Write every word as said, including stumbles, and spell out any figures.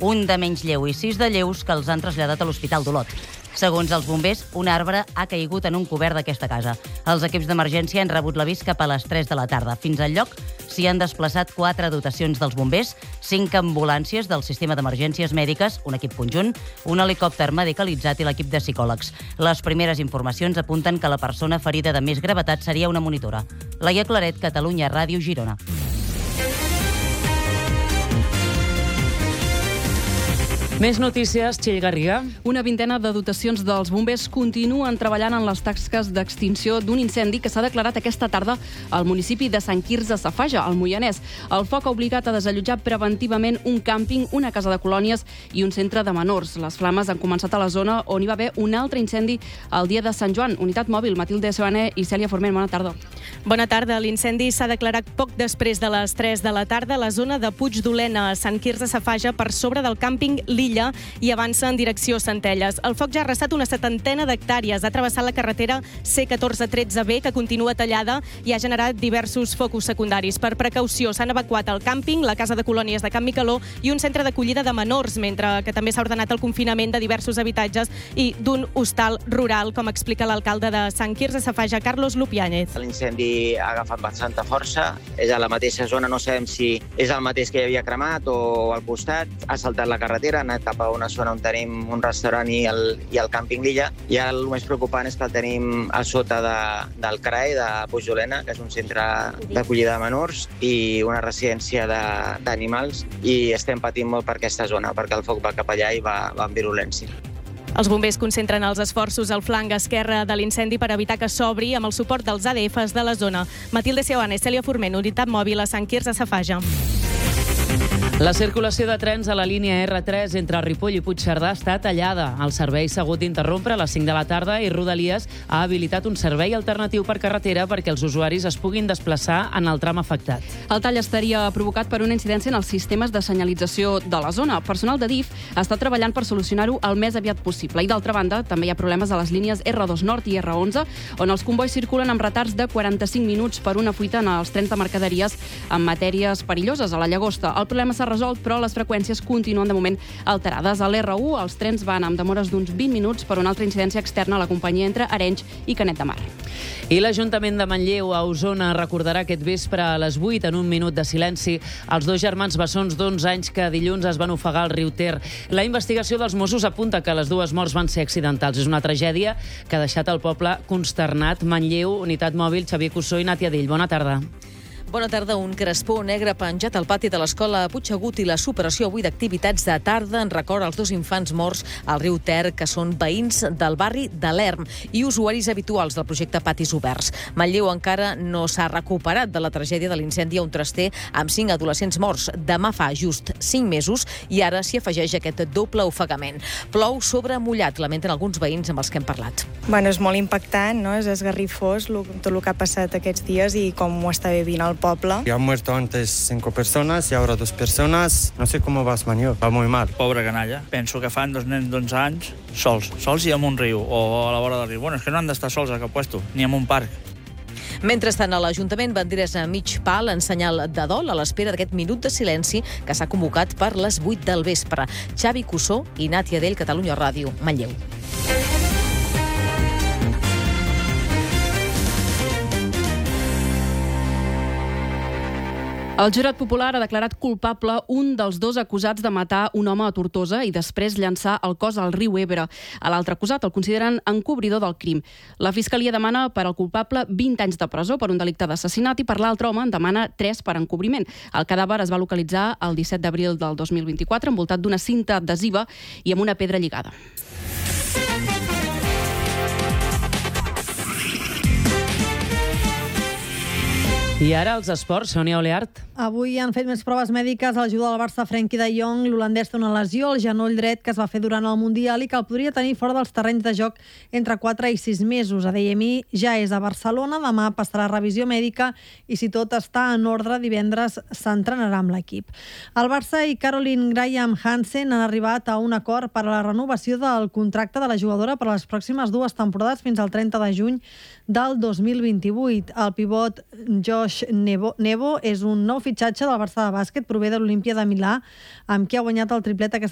un de menys lleu i sis de lleus que els han traslladat a l'Hospital d'Olot. Segons els bombers, un arbre ha caigut en un cobert d'aquesta casa. Els equips d'emergència han rebut l'avís cap a les tres de la tarda. Fins al lloc s'hi han desplaçat quatre dotacions dels bombers, cinc ambulàncies del sistema d'emergències mèdiques, un equip conjunt, un helicòpter medicalitzat i l'equip de psicòlegs. Les primeres informacions apunten que la persona ferida de més gravetat seria una monitora. Laia Claret, Catalunya Ràdio, Girona. Més notícies, Txell Garriga. Una vintena de dotacions dels bombers continuen treballant en les tasques d'extinció d'un incendi que s'ha declarat aquesta tarda al municipi de Sant Quirze Safaja, al Moianès. El foc ha obligat a desallotjar preventivament un càmping, una casa de colònies i un centre de menors. Les flames han començat a la zona on hi va haver un altre incendi el dia de Sant Joan. Unitat mòbil, Matilde Seoane i Cèlia Forment, bona tarda. Bona tarda. L'incendi s'ha declarat poc després de les tres de la tarda a la zona de Puigdolent, a Sant Quirze Safaja, per sobre del càmping L'Illa, i avança en direcció Centelles. El foc ja ha arrasat una setantena d'hectàrees, ha travessat la carretera C catorze tretze B, que continua tallada, i ha generat diversos focus secundaris. Per precaució s'han evacuat el càmping, la casa de colònies de Can Micaló i un centre d'acollida de menors, mentre que també s'ha ordenat el confinament de diversos habitatges i d'un hostal rural, com explica l'alcalde de Sant Quirze Safaja, Carlos Lupiáñez. L'incendi ha agafat bastanta força, és a la mateixa zona, no sabem si és el mateix que hi havia cremat o al costat, ha saltat la carretera, ha anat cap a una zona on tenim un restaurant i el, i el càmping L'Illa, i ara el més preocupant és que el tenim a sota de, del C R A E de Puigdolena, que és un centre d'acollida de menors i una residència d'animals, i estem patint molt per aquesta zona, perquè el foc va cap allà i va, va amb virulència. Els bombers concentren els esforços al flanc esquerre de l'incendi per evitar que s'obri amb el suport dels A D Fs de la zona. Matilde Seoane, Cèlia Forment, Unitat mòbil a Sant Quirze Safaja. La circulació de trens a la línia R tres entre Ripoll i Puigcerdà està tallada. El servei s'ha hagut d'interrompre a les cinc de la tarda i Rodalies ha habilitat un servei alternatiu per carretera perquè els usuaris es puguin desplaçar en el tram afectat. El tall estaria provocat per una incidència en els sistemes de senyalització de la zona. El personal de D I F està treballant per solucionar-ho el més aviat possible. I d'altra banda, també hi ha problemes a les línies R dos Nord i R onze, on els convois circulen amb retards de quaranta-cinc minuts per una fuita en els trens de mercaderies amb matèries perilloses a la Llagosta. El problema s'ha resolt, però les freqüències continuen de moment alterades. A l'R u els trens van amb demores d'uns vint minuts per una altra incidència externa a la companyia entre Arenys i Canet de Mar. I l'Ajuntament de Manlleu, a Osona, recordarà aquest vespre a les vuit, en un minut de silenci, els dos germans bessons d'onze anys que dilluns es van ofegar al riu Ter. La investigació dels Mossos apunta que les dues morts van ser accidentals. És una tragèdia que ha deixat el poble consternat. Manlleu, Unitat mòbil, Xavier Cussó i Nàtia Dill. Bona tarda. Bona tarda. Un crespó negre penjat al pati de l'escola Puigsegut i la superació avui d'activitats de tarda en record als dos infants morts al riu Ter, que són veïns del barri de l'Erm i usuaris habituals del projecte Patis Oberts. Manlleu encara no s'ha recuperat de la tragèdia de l'incendi a un traster amb cinc adolescents morts. Demà fa just cinc mesos i ara s'hi afegeix aquest doble ofegament. Plou sobre mullat, lamenten alguns veïns amb els que hem parlat. Bueno, és molt impactant, no? És esgarrifós tot el que ha passat aquests dies i com ho està vivint el poble. Ya han muerto antes cinco personas y ahora dos personas. No sé cómo vas, Manlleu. Va muy mal. Pobre canalla. Penso que fan dos nens d'onze anys sols, sols i en un riu o a la vora del riu. Bueno, és que no han d'estar sols a cap puesto, ni en un parc. Mentrestant, a l'Ajuntament, banderes a mig pal en senyal de dol a l'espera d'aquest minut de silenci que s'ha convocat per les vuit del vespre. Xavi Cussó i Nàtia Dill, Catalunya Ràdio, Manlleu. El jurat popular ha declarat culpable un dels dos acusats de matar un home a Tortosa i després llançar el cos al riu Ebre. A l'altre acusat el consideren encobridor del crim. La Fiscalia demana per al culpable vint anys de presó per un delicte d'assassinat i per l'altre home en demana tres per encobriment. El cadàver es va localitzar el disset d'abril del dos mil vint-i-quatre envoltat d'una cinta adhesiva i amb una pedra lligada. I ara els esports, Sònia Oleart. Avui han fet més proves mèdiques al jugador del Barça, Frenkie de Jong. L'holandès té una lesió al genoll dret que es va fer durant el Mundial i que el podria tenir fora dels terrenys de joc entre quatre i sis mesos. A D M I ja és a Barcelona, demà passarà revisió mèdica i si tot està en ordre, divendres s'entrenarà amb l'equip. El Barça i Caroline Graham Hansen han arribat a un acord per a la renovació del contracte de la jugadora per a les pròximes dues temporades fins al trenta de juny del dos mil vint-i-vuit. El pivot Josh Nebo, Nebo és un nou fitxatge del Barça de bàsquet, prové de l'Olimpia de Milà, amb qui ha guanyat el triplet aquesta